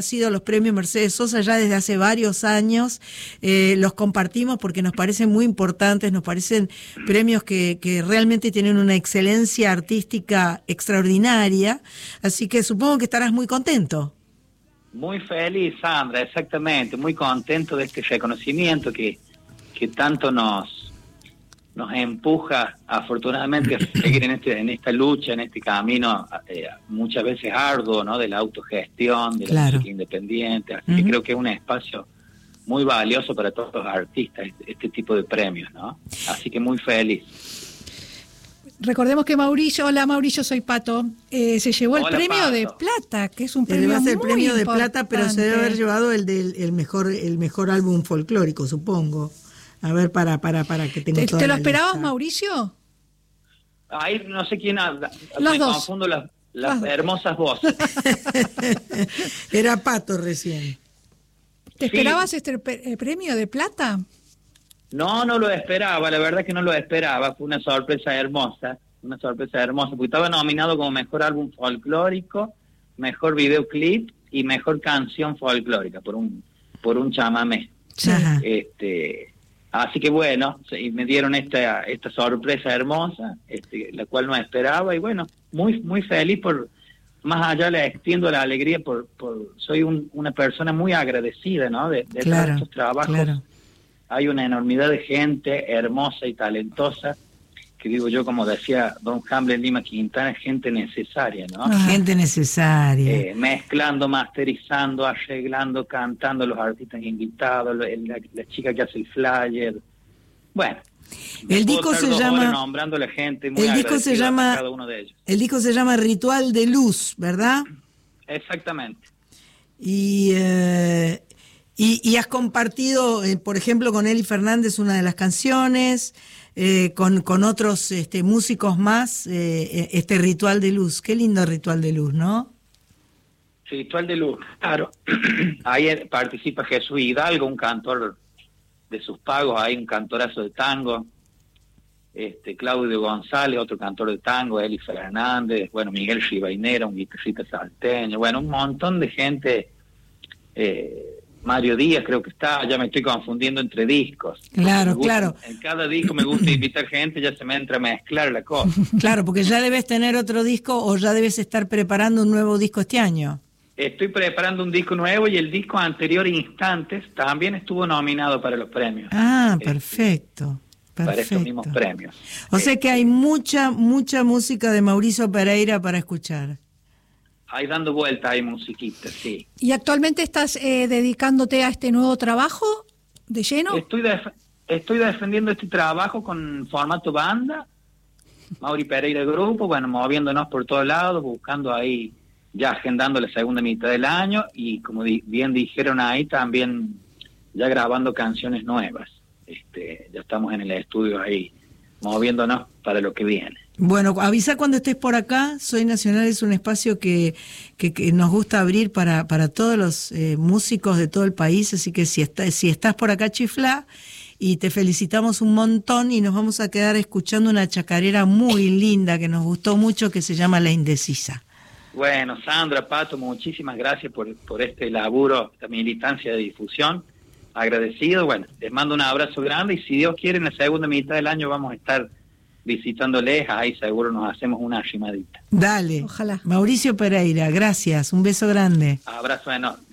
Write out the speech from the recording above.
sido los premios Mercedes Sosa ya desde hace varios años, los compartimos porque nos parecen muy importantes, nos parecen premios que realmente tienen una excelencia artística extraordinaria, así que supongo que estarás muy contento. Muy feliz, Sandra, exactamente, muy contento de este reconocimiento que tanto nos empuja afortunadamente a seguir en esta lucha, en este camino muchas veces arduo, ¿no? De la autogestión, de la música independiente. Así que creo que es un espacio muy valioso para todos los artistas, este tipo de premios, ¿no? Así que muy feliz. Recordemos que Mauricio, hola Mauricio, soy Pato, se llevó el premio Pato de plata, que es un premio muy importante. El premio de plata, pero se debe haber llevado el mejor álbum folclórico, supongo. A ver, para que tenga toda ¿Te lo la esperabas, lista. Mauricio? Ahí no sé quién habla. Los Me dos. confundo las hermosas voces. Era Pato recién. ¿Te esperabas este premio de plata? No lo esperaba, la verdad que no lo esperaba. Fue una sorpresa hermosa, porque estaba nominado como mejor álbum folclórico, mejor videoclip y mejor canción folclórica por un chamamé. Sí. Así que bueno, me dieron esta sorpresa hermosa, la cual no esperaba, y bueno, muy feliz más allá le extiendo la alegría soy una persona muy agradecida, ¿no? De estos trabajos. Claro. Hay una enormidad de gente hermosa y talentosa, que digo yo, como decía don Hamlet Lima Quintana, gente necesaria, ¿no? Gente necesaria. Mezclando, masterizando, arreglando, cantando, los artistas invitados, la chica que hace el flyer. Bueno, el disco se llama nombrando a la gente, muy el disco se llama cada uno de ellos. El disco se llama Ritual de Luz, ¿verdad? Exactamente. Y has compartido, por ejemplo, con Eli Fernández una de las canciones, con otros músicos más, este Ritual de Luz. Qué lindo Ritual de Luz, ¿no? Ritual de Luz, claro. Ahí participa Jesús Hidalgo, un cantor de sus pagos, hay un cantorazo de tango, Claudio González, otro cantor de tango, Eli Fernández, bueno, Miguel Rivainera, un guitarrista salteño, bueno, un montón de gente, Mario Díaz creo que está, ya me estoy confundiendo entre discos. Claro, claro. En cada disco me gusta invitar gente, ya se me entra a mezclar la cosa. Claro, porque ya debes tener otro disco o ya debes estar preparando un nuevo disco este año. Estoy preparando un disco nuevo y el disco anterior, Instantes, también estuvo nominado para los premios. Ah, perfecto. Para estos mismos premios. O sea que hay mucha música de Mauricio Pereira para escuchar. Ahí dando vuelta hay musiquitas, sí. ¿Y actualmente estás dedicándote a este nuevo trabajo de lleno? Estoy defendiendo este trabajo con formato banda, Mauri Pereira Grupo, bueno, moviéndonos por todos lados, buscando ahí, ya agendando la segunda mitad del año, y como bien dijeron ahí, también ya grabando canciones nuevas. Ya estamos en el estudio ahí, moviéndonos para lo que viene. Bueno, avisa cuando estés por acá. Soy Nacional es un espacio que nos gusta abrir para todos los músicos de todo el país, así que si estás por acá, chiflá, y te felicitamos un montón, y nos vamos a quedar escuchando una chacarera muy linda que nos gustó mucho, que se llama La Indecisa. Bueno, Sandra, Pato, muchísimas gracias por este laburo, esta militancia de difusión. Agradecido, bueno, les mando un abrazo grande, y si Dios quiere, en la segunda mitad del año vamos a estar visitándoles, ahí seguro nos hacemos una rimadita. Dale. Ojalá. Mauricio Pereira, gracias, un beso grande. Abrazo enorme.